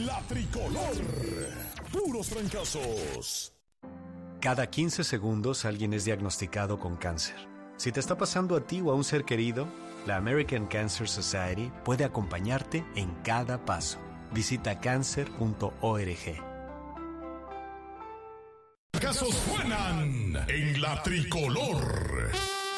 La Tricolor. Puros fracasos. Cada 15 segundos alguien es diagnosticado con cáncer. Si te está pasando a ti o a un ser querido, la American Cancer Society puede acompañarte en cada paso. Visita cancer.org. Casos suenan en La Tricolor.